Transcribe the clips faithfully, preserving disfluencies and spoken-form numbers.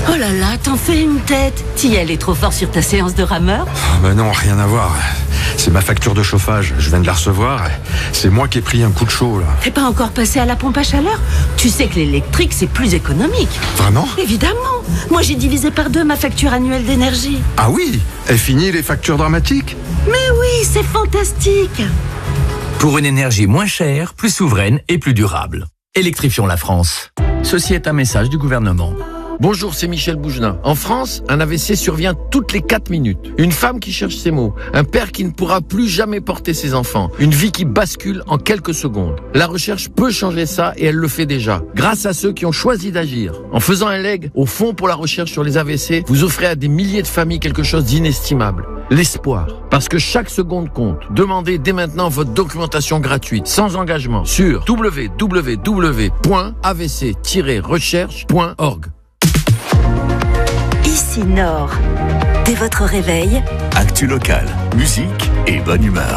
Oh là là, t'en fais une tête. T'y allais trop fort sur ta séance de rameur? Oh, ben non, rien à voir. C'est ma facture de chauffage. Je viens de la recevoir. C'est moi qui ai pris un coup de chaud, là. T'es pas encore passé à la pompe à chaleur? Tu sais que l'électrique, c'est plus économique. Vraiment? Évidemment. Moi, j'ai divisé par deux ma facture annuelle d'énergie. Ah oui? Est fini les factures dramatiques? Mais oui, c'est fantastique. Pour une énergie moins chère, plus souveraine et plus durable. Électrifions la France. Ceci est un message du gouvernement. Bonjour, c'est Michel Bougelin. En France, un A V C survient toutes les quatre minutes. Une femme qui cherche ses mots. Un père qui ne pourra plus jamais porter ses enfants. Une vie qui bascule en quelques secondes. La recherche peut changer ça et elle le fait déjà. Grâce à ceux qui ont choisi d'agir. En faisant un leg au Fonds pour la recherche sur les A V C, vous offrez à des milliers de familles quelque chose d'inestimable. L'espoir. Parce que chaque seconde compte. Demandez dès maintenant votre documentation gratuite, sans engagement, sur w w w point a v c tiret recherche point org. Ici Nord. Dès votre réveil, actu local, musique et bonne humeur.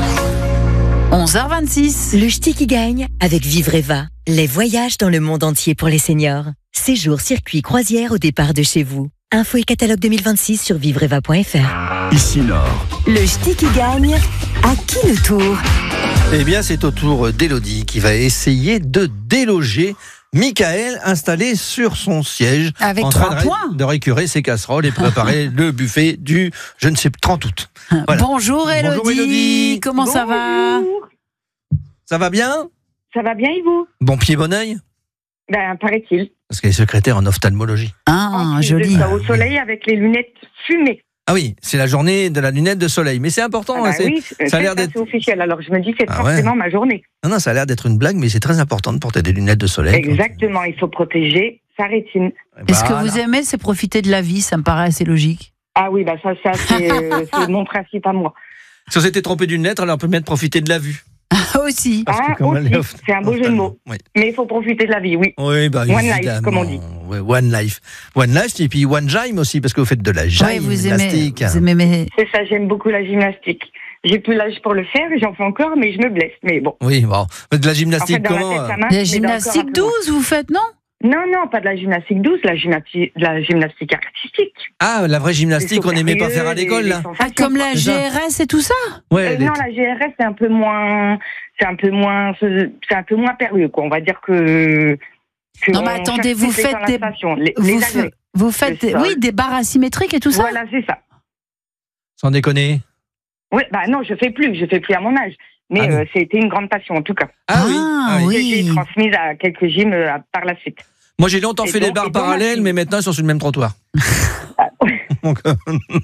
onze heures vingt-six. Le ch'ti qui gagne avec Vivreva. Les voyages dans le monde entier pour les seniors. Séjour, circuit, croisière au départ de chez vous. Info et catalogue deux mille vingt-six sur vivreva point f r. Ici Nord. Le ch'ti qui gagne. À qui le tour? Eh bien, c'est au tour d'Élodie qui va essayer de déloger Michael, installé sur son siège, avec en trois train de, points. de récurer ses casseroles et préparer le buffet du, je ne sais, trente août. Voilà. Bonjour Élodie. Bonjour Élodie. Comment Bonjour. ça va? Ça va bien? Ça va bien et vous? Bon pied, bon oeil? Ben, paraît-il. Parce qu'elle est secrétaire en ophtalmologie. Ah, En plus de joli. ça, au soleil avec les lunettes fumées. Ah oui, c'est la journée de la lunette de soleil. Mais c'est important. Ah bah hein, c'est, oui, ça a l'air c'est d'être... assez officiel. Alors je me dis c'est Ah forcément ouais. ma journée. Non, non, ça a l'air d'être une blague, mais c'est très important de porter des lunettes de soleil. Exactement, il faut protéger sa rétine. Est-ce que Voilà. vous aimez, c'est profiter de la vie? Ça me paraît assez logique. Ah oui, bah ça, ça c'est, euh, c'est mon principe à moi. Si on s'était trompé d'une lettre, alors on peut bien profiter de la vue. Aussi. Parce que Ah, comme elle aussi, est ophth- c'est un beau jeu de mots. Oui. Mais il faut profiter de la vie, oui. Oui, bah, One life, évidemment. comme on dit. Ouais, one life. One life, et puis one gym aussi, parce que vous faites de la Ouais, vous aimez, gymnastique. vous aimez mes... C'est ça, j'aime beaucoup la gymnastique. J'ai plus l'âge pour le faire, j'en fais encore, mais je me blesse. Mais bon. Oui, bon. De la En gymnastique, fait, dans comment la tête, euh, ça marche, La mais dans le corps, gymnastique un peu moins. douze, vous faites, non? Non, non, pas de la gymnastique douce, la gymnastique, la gymnastique artistique. Ah, la vraie gymnastique qu'on Les n'aimait pas sauts faire à périlleux, l'école, les là. sensations. Ah, comme la C'est G ça. R S et tout ça? Ouais, Euh, les- non, la G R S, c'est un peu moins, c'est un peu moins, c'est un peu moins périlleux, quoi. On va dire que. que Non, mais on attendez, cherche vous plus les faites des- sensations, les, Vous, les fe- agrès. vous faites, Le sol. oui, des barres asymétriques et tout ça? Voilà, c'est ça. Sans déconner. Oui, bah non, je fais plus, je fais plus à mon âge. Mais Ah non. euh, c'était une grande passion, en tout cas. Ah, oui. Ah, Ah oui. oui. Que j'ai transmise à quelques gyms euh, par la suite. Moi, j'ai longtemps Et fait donc, des barres et donc, parallèles, ma mais maintenant, ils sont sur le même trottoir. Ah, Donc, euh,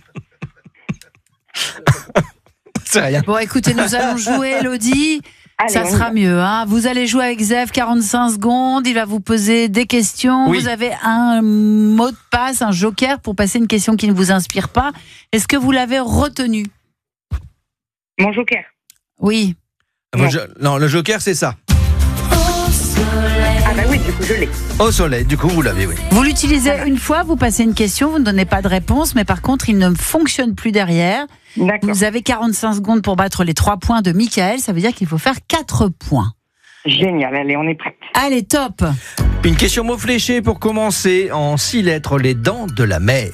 c'est rien. Bon, écoutez, nous allons jouer, Élodie. Allez, Ça on y sera va. mieux. Hein. Vous allez jouer avec Zef, quarante-cinq secondes. Il va vous poser des questions. Oui. Vous avez un mot de passe, un joker pour passer une question qui ne vous inspire pas. Est-ce que vous l'avez retenu? Mon joker. Oui. Moi, Non. je- non, le joker, c'est ça. Ah bah oui, du coup, je l'ai. Au soleil, du coup, vous l'avez, oui. Vous l'utilisez une fois, vous passez une question, vous ne donnez pas de réponse, mais par contre, il ne fonctionne plus derrière. D'accord. Vous avez quarante-cinq secondes pour battre les trois points de Michael. Ça veut dire qu'il faut faire quatre points. Génial, allez, on est prêts. Allez, top. Une question mot fléché pour commencer en six lettres, les dents de la mer.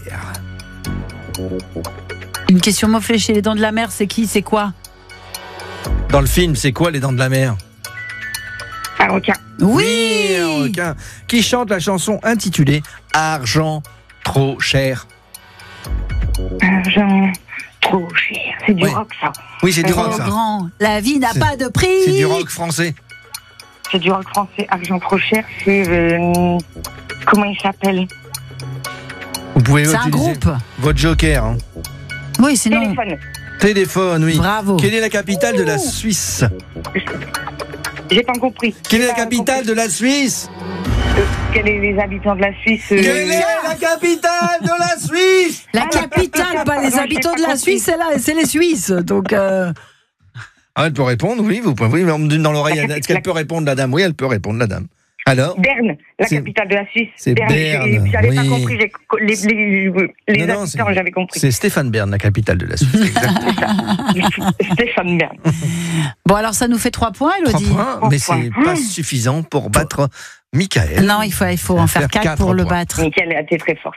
Une question mot fléché. Les dents de la mer, c'est qui? C'est quoi? Dans le film, c'est quoi les dents de la mer? Un requin. Oui, un requin qui chante la chanson intitulée Argent trop cher. Argent trop cher. C'est du Oui. rock, ça. Oui, c'est du Trop rock, ça. grand. La vie n'a C'est- pas de prix. C'est du rock français. C'est du rock français. Argent trop cher, c'est. euh, comment il s'appelle? Vous pouvez C'est un utiliser groupe. votre joker. Hein. Oui, sinon. Téléphone. Téléphone, oui. Bravo. Quelle est la capitale de la Suisse? J'ai pas compris. Quelle est J'ai la pas capitale compris. de la Suisse? Euh, Quels sont les habitants de la Suisse? euh, Quelle est la capitale de la Suisse? La Ah, capitale, pas les non, j'ai habitants pas de la compris. Suisse, c'est là, c'est les Suisses. Donc, euh, Ah, elle peut répondre, oui. Vous pouvez, oui, mais on me dit dans l'oreille. La Est-ce capi- qu'elle la- peut répondre, la dame? Oui, elle peut répondre, la dame. Alors? Berne, la C'est- capitale de la Suisse. c'est Berne, J'ai- J'avais oui. pas compris. j'ai co- Les, les, les Non, non, habitants, c'est- j'avais compris. C'est Stéphane Bern, la capitale de la Suisse. Exactement. Stéphane Bern. bon, alors ça nous fait trois points, Trois Élodie. points, Trois mais points. c'est pas suffisant pour battre Michael. Non, il faut, il faut en faire quatre quatre pour le points. battre. Nickel a été très forte.